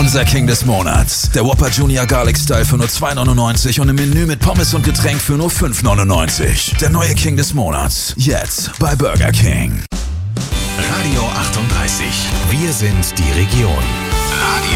Unser King des Monats. Der Whopper Junior Garlic Style für nur 2,99 und im Menü mit Pommes und Getränk für nur 5,99. Der neue King des Monats. Jetzt bei Burger King. Radio 38. Wir sind die Region.